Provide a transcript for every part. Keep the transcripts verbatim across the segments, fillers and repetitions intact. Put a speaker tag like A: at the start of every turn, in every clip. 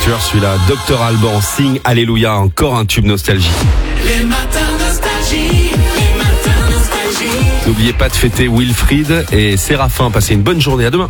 A: Culture, celui-là, docteur Alban, Sing Alléluia, encore un tube nostalgie.
B: Les matins nostalgie, les matins nostalgie.
A: N'oubliez pas de fêter Wilfried et Séraphin. Passez une bonne journée, à demain.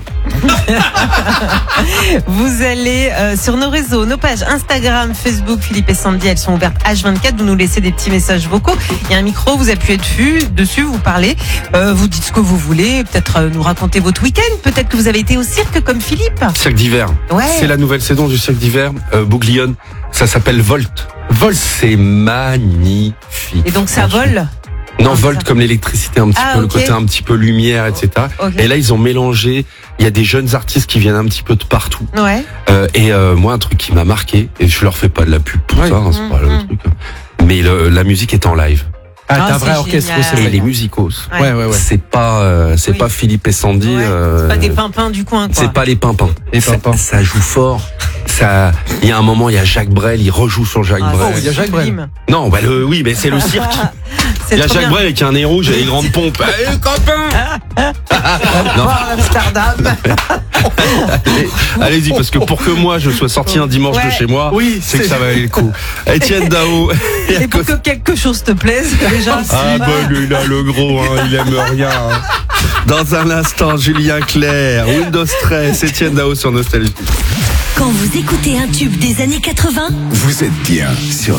C: Vous allez euh, sur nos réseaux, nos pages Instagram, Facebook, Philippe et Sandy, elles sont ouvertes H vingt-quatre. Vous nous laissez des petits messages vocaux. Il y a un micro, vous appuyez dessus, dessus vous parlez, euh, vous dites ce que vous voulez, peut-être euh, nous raconter votre week-end. Peut-être que vous avez été au cirque comme Philippe.
A: Cirque d'hiver.
C: Ouais.
A: C'est la nouvelle saison du cirque d'hiver, euh, Bouglione. Ça s'appelle Volt. Volt, c'est magnifique.
C: Et donc ça vole.
A: Non,
C: Ah,
A: Volt
C: ça.
A: comme l'électricité, un petit
C: Ah,
A: peu, le
C: ok.
A: côté un petit peu lumière, et cetera.
C: Ok.
A: Et là, ils ont mélangé. Il y a des jeunes artistes qui viennent un petit peu de partout.
C: Ouais.
A: Euh, et euh, moi, un truc qui m'a marqué, et je leur fais pas de la pub pour
D: Ouais.
A: ça, hein, c'est pas le
C: Mhm.
A: truc. Mais le, la musique est en live.
D: Ah,
C: Ah,
D: t'as un vrai
C: c'est
D: orchestre au
C: génial.
A: Et
D: C
A: les musicos.
C: Ouais.
D: Ouais, ouais, ouais.
A: C'est pas, euh, c'est
C: Oui.
A: pas Philippe et Sandy.
C: Ouais.
A: euh,
C: C'est pas des pimpins du coin, quoi.
A: c'est pas les pimpins.
D: Les
A: Ça-
D: pimpins.
A: Ça, joue fort. Ça, il y a un moment, il y a Jacques Brel, il rejoue sur Jacques
C: Ah,
A: Brel.
D: il y a Jacques Brel.
C: sublime.
A: Non, bah le, oui, mais c'est le cirque.
C: C'est
A: Il y a
C: trop
A: Jacques
C: bien.
A: Brel avec un nez rouge et les grandes pompes. Allez, copain! Non,
C: Voir Amsterdam.
A: allez, allez-y, parce que pour que moi je sois sorti un dimanche
C: Ouais.
A: de chez moi,
D: Oui,
A: c'est que
D: c'est-
A: ça valait le coup. Étienne Dao.
C: Et pour que quelque chose te plaise, déjà.
A: Ah
C: c'est-
A: bah lui là le gros, hein, il aime rien. hein. Dans un instant, Julien Clerc, Windows Stress, Étienne Dao sur Nostalgie.
E: Quand vous écoutez un tube des années quatre-vingts,
F: Vous êtes bien sur